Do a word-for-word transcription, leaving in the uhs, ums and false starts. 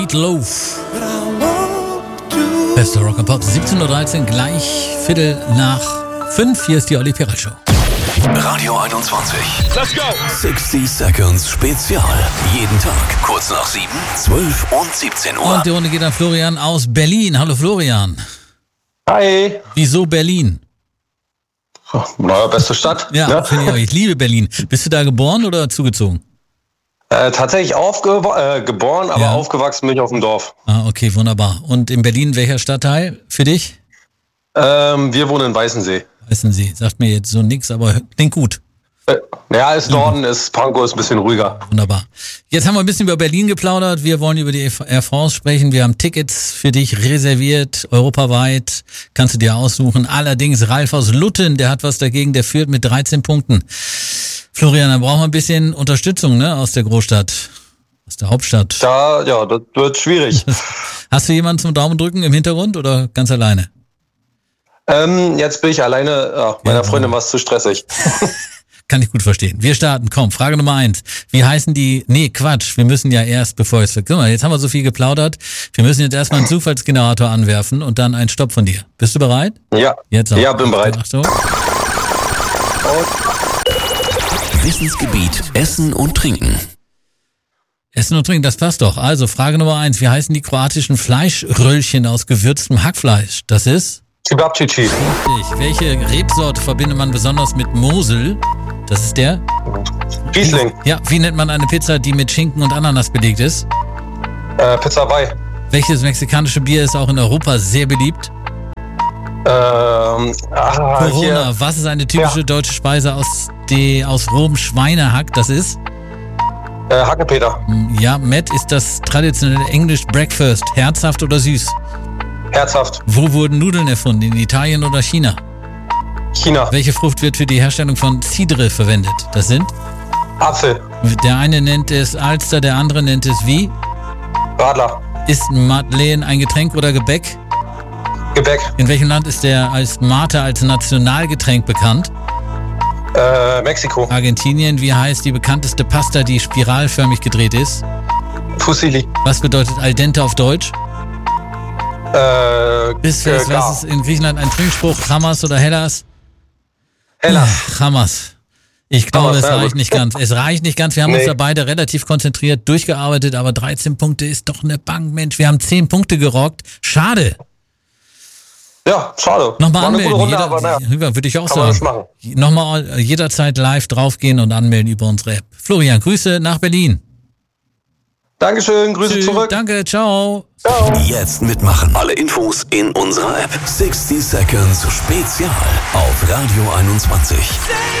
Meatloaf. Beste Rock and Pop, siebzehn Uhr dreizehn, gleich Viertel nach fünf. Hier ist die Olli Pera Show. Radio einundzwanzig. Let's go! sechzig Seconds Spezial. Jeden Tag, kurz nach sieben, zwölf und siebzehn Uhr. Und die Runde geht an Florian aus Berlin. Hallo Florian. Hi. Wieso Berlin? Naja, beste Stadt. Ja, ne? finde ich auch. Ich liebe Berlin. Bist du da geboren oder zugezogen? Äh, tatsächlich aufge- äh, geboren, aber Ja. aufgewachsen bin ich auf dem Dorf. Ah, okay, wunderbar. Und in Berlin, welcher Stadtteil für dich? Ähm, wir wohnen in Weißensee. Weißensee. Sagt mir jetzt so nix, aber klingt gut. Äh, ja, ist Norden, ist Pankow, ist ein bisschen ruhiger. Wunderbar. Jetzt haben wir ein bisschen über Berlin geplaudert. Wir wollen über die Air France sprechen. Wir haben Tickets für dich reserviert, europaweit. Kannst du dir aussuchen. Allerdings Ralf aus Lutten, der hat was dagegen, der führt mit dreizehn Punkten. Florian, da brauchen wir ein bisschen Unterstützung, ne, aus der Großstadt, aus der Hauptstadt. Da, ja, das wird schwierig. Hast du jemanden zum Daumen drücken im Hintergrund oder ganz alleine? ähm, jetzt bin ich alleine. Ja, meiner Ja. Freundin war es zu stressig. Kann ich gut verstehen. Wir starten. Komm, Frage Nummer eins. Wie heißen die... Nee, Quatsch. Wir müssen ja erst, bevor es... Guck mal, jetzt haben wir so viel geplaudert. Wir müssen jetzt erstmal einen Zufallsgenerator anwerfen und dann einen Stopp von dir. Bist du bereit? Ja, Jetzt auch. ja, bin bereit. Achtung. Wissensgebiet Essen und Trinken. Essen und Trinken, das passt doch. Also, Frage Nummer eins. Wie heißen die kroatischen Fleischröllchen aus gewürztem Hackfleisch? Das ist... Kebabchichi. Richtig. Welche Rebsorte verbindet man besonders mit Mosel? Das ist der... Riesling. Ja, wie nennt man eine Pizza, die mit Schinken und Ananas belegt ist? Äh, Pizza Hawaii. Welches mexikanische Bier ist auch in Europa sehr beliebt? Ähm, ah, Corona. hier. Was ist eine typische Ja. deutsche Speise aus, die, aus rohem Schweinehack? Das ist? Äh, Hackepeter. Ja, Matt ist das traditionelle English Breakfast. Herzhaft oder süß? Herzhaft. Wo wurden Nudeln erfunden? In Italien oder China? China. Welche Frucht wird für die Herstellung von Cidre verwendet? Das sind? Apfel. Der eine nennt es Alster, der andere nennt es wie? Radler. Ist Madeleine ein Getränk oder Gebäck? Gebäck. In welchem Land ist der als Mate als Nationalgetränk bekannt? Äh, Mexiko. Argentinien. Wie heißt die bekannteste Pasta, die spiralförmig gedreht ist? Fusilli. Was bedeutet al dente auf Deutsch? Äh, Bissfest, äh, was ist in Griechenland ein Trinkspruch? Hamas oder Hellas? Heller. Hamas. Ich glaube, Hamas, es ja, reicht gut. nicht ganz. Es reicht nicht ganz. Wir haben uns Nee. da beide relativ konzentriert durchgearbeitet, aber dreizehn Punkte ist doch eine Bank, Mensch. Wir haben zehn Punkte gerockt. Schade. Ja, schade. Nochmal War eine anmelden. gute Runde, Jeder, aber naja. ja, würde ich auch Kann man sagen. nicht Nochmal jederzeit live draufgehen und anmelden über unsere App. Florian, Grüße nach Berlin. Dankeschön, Grüße Tschüss, zurück. Danke, ciao. Ciao. Jetzt mitmachen. Alle Infos in unserer App. sechzig Seconds Spezial auf Radio einundzwanzig.